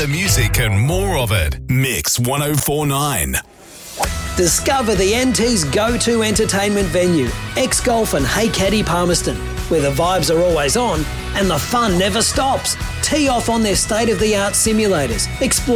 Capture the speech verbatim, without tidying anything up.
the music and more of it. Mix one oh four point nine. Discover the N T's go-to entertainment venue, X-Golf and Hey Caddy Palmerston, where the vibes are always on and the fun never stops. Tee off on their state-of-the-art simulators. Explore